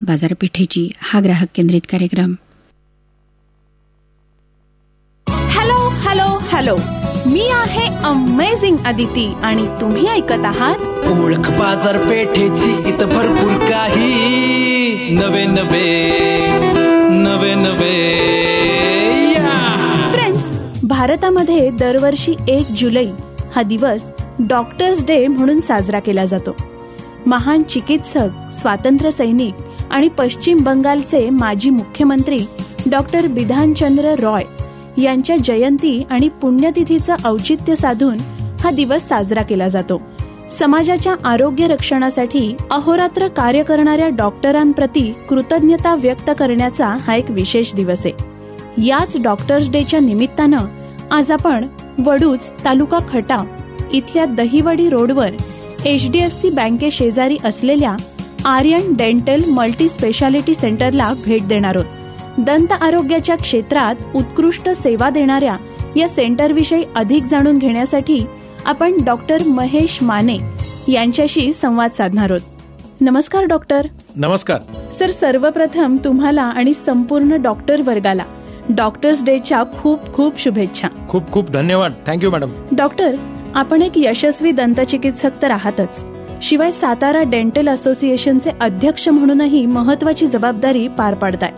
बाजारपेठेची हा ग्राहक केंद्रित कार्यक्रम. हॅलो हॅलो हॅलो, मी आहे अमेझिंग अदिती आणि तुम्ही ऐकत आहात ओळख बाजारपेठेची. इथं भरपूर काही नवे फ्रेंड्स. भारतामध्ये दरवर्षी 1 जुलै हा दिवस डॉक्टर्स डे म्हणून साजरा केला जातो. महान चिकित्सक, स्वातंत्र्य सैनिक आणि पश्चिम बंगालचे माजी मुख्यमंत्री डॉक्टर बिधानचंद्र रॉय यांच्या जयंती आणि पुण्यतिथीचं औचित्य साधून हा दिवस साजरा केला जातो. समाजाच्या आरोग्य रक्षणासाठी अहोरात्र कार्य करणाऱ्या डॉक्टरांप्रती कृतज्ञता व्यक्त करण्याचा हा एक विशेष दिवस आहे. याच डॉक्टर्स डेच्या निमित्तानं आज आपण वडूज, तालुका खटाव इथल्या दहिवडी रोडवर HDFC बँके शेजारी असलेल्या आर्यन डेंटल मल्टी स्पेशालिटी सेंटरला भेट देणार आहोत. दंत आरोग्याच्या क्षेत्रात उत्कृष्ट सेवा देणाऱ्या या सेंटरविषयी अधिक जाणून घेण्यासाठी आपण डॉक्टर महेश माने यांच्याशी संवाद साधणार आहोत. नमस्कार डॉक्टर. नमस्कार सर. सर्वप्रथम तुम्हाला आणि संपूर्ण डॉक्टर वर्गाला डॉक्टर्स डेच्या खूप खूप शुभेच्छा. खूप खूप धन्यवाद. Thank you madam. डॉक्टर, आपण एक यशस्वी दंतचिकित्सक तर आहातच, शिवाय सातारा डेंटल असोसिएशनचे अध्यक्ष म्हणूनही महत्वाची जबाबदारी पार पाडताय.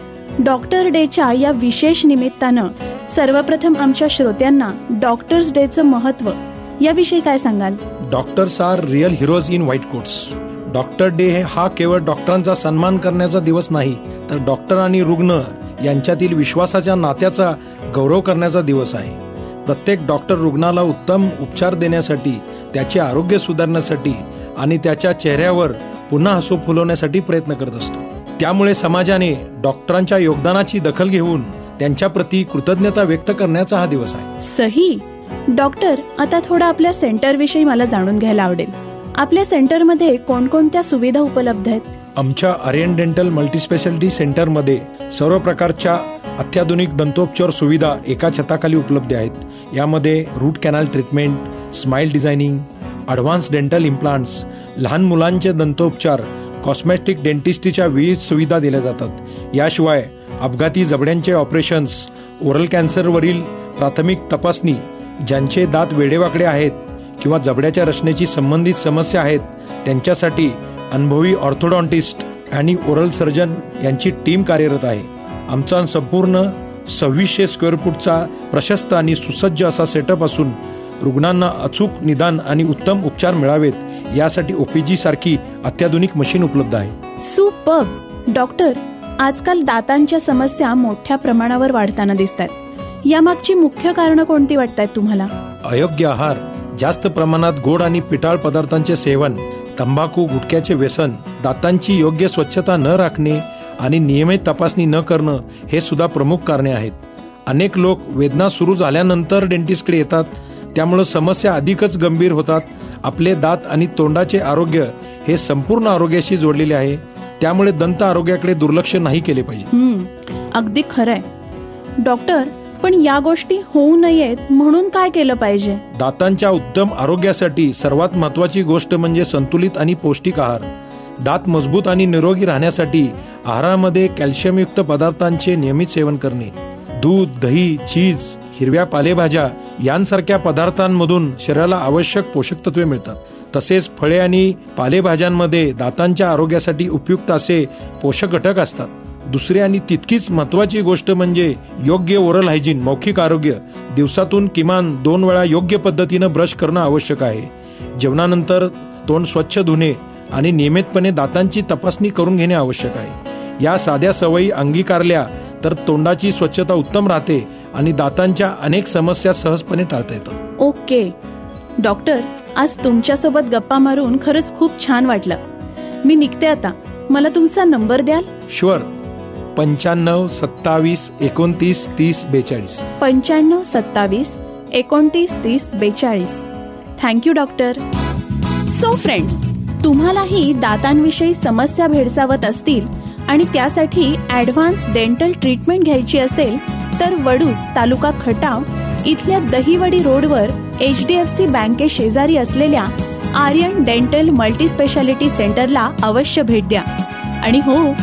डॉक्टर डेच्या या विशेष निमित्तानं सर्वप्रथम आमच्या श्रोत्यांना डॉक्टर्स डेचं महत्व याविषयी काय सांगाल? Doctors R real heroes in white quotes. Doctor day हा केवळ डॉक्टरांचा सन्मान करण्याचा दिवस नाही, तर डॉक्टर आणि रुग्ण यांच्यातील विश्वासाच्या नात्याचा गौरव करण्याचा दिवस आहे. प्रत्येक डॉक्टर रुग्णाला उत्तम उपचार देण्यासाठी, त्याचे आरोग्य सुधारण्यासाठी आणि त्याच्या चेहऱ्यावर पुन्हा हसू फुलवण्यासाठी प्रयत्न करत असतो. त्यामुळे समाजाने डॉक्टरांच्या योगदानाची दखल घेऊन त्यांच्या प्रती कृतज्ञता व्यक्त करण्याचा हा दिवस आहे. सही. डॉक्टर, आता थोडं आपल्या सेंटर विषयी मला जाणून घ्यायला आवडेल. आपल्या सेंटरमध्ये कोणकोणत्या सुविधा उपलब्ध आहेत? आमच्या आर्यन डेंटल मल्टीस्पेशालिटी सेंटरमध्ये सर्व प्रकारच्या अत्याधुनिक दंतोपचार सुविधा एका छताखाली उपलब्ध आहेत. यामध्ये route canal treatment, smile designing, advance dental implants, लहान मुलांचे दंतोपचार, कॉस्मेटिक डेंटिस्ट्रीच्या विविध सुविधा दिल्या जातात. याशिवाय अपघाती जबड्यांचे ऑपरेशन्स, ओरल कॅन्सरवरील प्राथमिक तपासणी, ज्यांचे दात वेडेवाकडे आहेत किंवा जबड्याच्या रचनेची संबंधित समस्या आहेत त्यांच्यासाठी अनुभवी ऑर्थोडॉन्टिस्ट आणि ओरल सर्जन यांची टीम कार्यरत आहे. आमचा संपूर्ण 2600 स्क्वेअर फूटचा प्रशस्त आणि सुसज्ज असा सेटअप असून रुग्णांना अचूक निदान आणि उत्तम उपचार मिळावेत यासाठी OPG सारखी अत्याधुनिक मशीन उपलब्ध आहे. सुपर्ब. डॉक्टर, आजकाल दातांच्या समस्या मोठ्या प्रमाणावर वाढताना दिसतात. यामागची मुख्य कारणं कोणती वाटतात तुम्हाला? अयोग्य आहार, जास्त प्रमाणात गोड आणि पिटाळ पदार्थांचे सेवन, तंबाखू, गुटख्याचे व्यसन, दातांची योग्य स्वच्छता न राखणे आणि नियमित तपासणी न करणं हे सुद्धा प्रमुख कारणे आहेत. अनेक लोक वेदना सुरू झाल्यानंतर डेंटिस्टकडे येतात, त्यामुळे समस्या अधिकच गंभीर होतात. आपले दात आणि तोंडाचे आरोग्य हे संपूर्ण आरोग्याशी जोडलेले आहे, त्यामुळे दंत आरोग्याकडे दुर्लक्ष नाही केले पाहिजे. अगदी खरंय. डॉक्टर, पण या गोष्टी होऊ नयेत म्हणून काय केलं पाहिजे? दातांच्या उत्तम आरोग्यासाठी सर्वात महत्वाची गोष्ट म्हणजे संतुलित आणि पौष्टिक आहार. दात मजबूत आणि निरोगी राहण्यासाठी आहारामध्ये कॅल्शियमयुक्त पदार्थांचे नियमित सेवन करणे. दूध, दही, चीज, हिरव्या पालेभाज्या यांसारख्या पदार्थांमधून शरीराला आवश्यक पोषक तत्वे मिळतात. तसेच फळे आणि पालेभाज्यांमध्ये दातांच्या आरोग्यासाठी उपयुक्त असे पोषक घटक असतात. दुसरी आणि तितकीच महत्वाची गोष्ट म्हणजे योग्य ओरल हायजीन, मौखिक आरोग्य. दिवसातून किमान 2 वेळा योग्य पद्धतीनं ब्रश करणं आवश्यक आहे. जेवणानंतर तोंड स्वच्छ धुणे आणि नियमितपणे दातांची तपासणी करून घेणे आवश्यक आहे. या साध्या सवयी अंगीकारल्या तर तोंडाची स्वच्छता उत्तम राहते आणि दातांच्या अनेक समस्या सहजपणे टाळता येतात. ओके. डॉक्टर, आज तुमच्यासोबत गप्पा मारून खरंच खूप छान वाटलं. मी निघते आता. मला तुमचा नंबर द्याल? Sure. 95 27 29 30 42. 95 27 29 30 42. Thank you doctor. So friends, तुम्हालाही दातांविषयी समस्या भेडसावत असतील आणि त्यासाठी ॲडव्हान्स डेंटल ट्रीटमेंट घ्यायची असेल तर वडूज, तालुका खटाव इथल्या दहिवडी रोडवर HDFC बँके शेजारी असलेल्या आर्यन डेंटल मल्टी स्पेशालिटी सेंटरला अवश्य भेट द्या. आणि हो,